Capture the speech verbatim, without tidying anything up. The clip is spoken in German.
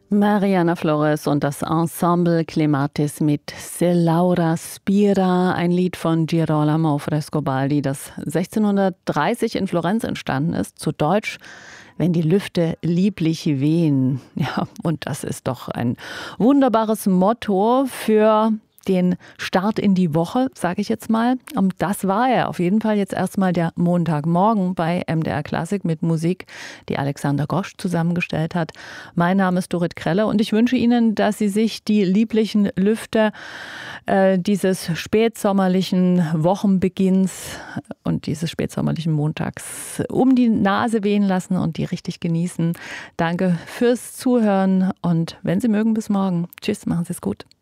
Mariana Flores und das Ensemble Clematis mit Se Laura Spira, ein Lied von Girolamo Frescobaldi, das sechzehnhundertdreißig in Florenz entstanden ist, zu Deutsch: Wenn die Lüfte lieblich wehen. Ja, und das ist doch ein wunderbares Motto für den Start in die Woche, sage ich jetzt mal. Und das war er auf jeden Fall jetzt erstmal der Montagmorgen bei M D R Klassik mit Musik, die Alexander Gosch zusammengestellt hat. Mein Name ist Dorit Kreller und ich wünsche Ihnen, dass Sie sich die lieblichen Lüfte äh, dieses spätsommerlichen Wochenbeginns und dieses spätsommerlichen Montags um die Nase wehen lassen und die richtig genießen. Danke fürs Zuhören und wenn Sie mögen, bis morgen. Tschüss, machen Sie es gut.